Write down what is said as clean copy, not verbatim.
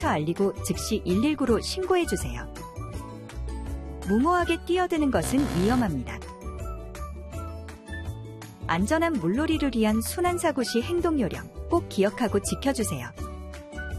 처음부터 알리고 즉시 119로 신고해주세요. 무모하게 뛰어드는 것은 위험합니다. 안전한 물놀이를 위한 순환사고 시 행동 요령 꼭 기억하고 지켜주세요.